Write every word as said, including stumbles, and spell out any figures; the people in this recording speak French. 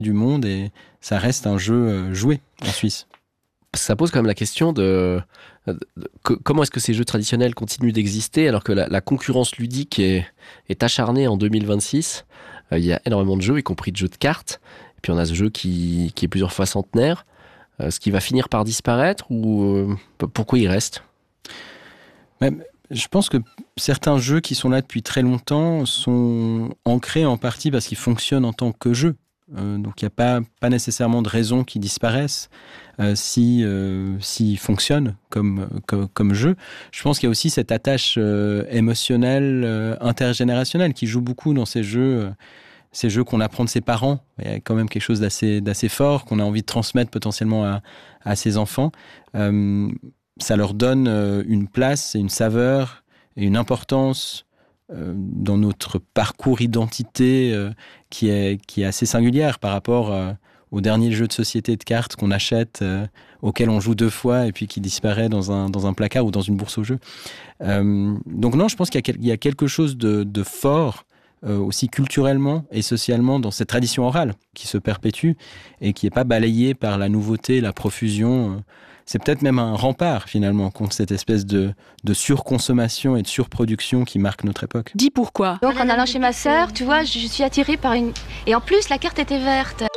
du monde et ça reste un jeu joué en Suisse. Ça pose quand même la question de, de, de comment est-ce que ces jeux traditionnels continuent d'exister alors que la, la concurrence ludique est, est acharnée en deux mille vingt-six. Euh, il y a énormément de jeux, y compris de jeux de cartes. Et puis on a ce jeu qui, qui est plusieurs fois centenaire. Euh, ce qui va finir par disparaître ou euh, pourquoi il reste ? Ouais, je pense que certains jeux qui sont là depuis très longtemps sont ancrés en partie parce qu'ils fonctionnent en tant que jeux. Euh, donc il n'y a pas, pas nécessairement de raison qu'ils disparaissent euh, si, euh, s'ils fonctionnent comme, comme, comme jeu. Je pense qu'il y a aussi cette attache euh, émotionnelle euh, intergénérationnelle qui joue beaucoup dans ces jeux, euh, ces jeux qu'on apprend de ses parents. Il y a quand même quelque chose d'assez, d'assez fort qu'on a envie de transmettre potentiellement à, à ses enfants. Euh, ça leur donne euh, une place et une saveur et une importance dans notre parcours identité euh, qui, est, qui est assez singulière par rapport euh, au dernier jeu de société de cartes qu'on achète, euh, auquel on joue deux fois et puis qui disparaît dans un, dans un placard ou dans une bourse aux jeux. Euh, donc non, je pense qu'il y a, il y a quelque chose de, de fort euh, aussi culturellement et socialement dans cette tradition orale qui se perpétue et qui n'est pas balayée par la nouveauté, la profusion. Euh, C'est peut-être même un rempart, finalement, contre cette espèce de, de surconsommation et de surproduction qui marque notre époque. Dis pourquoi. Donc, en allant chez ma sœur, tu vois, je suis attirée par une... Et en plus, la carte était verte.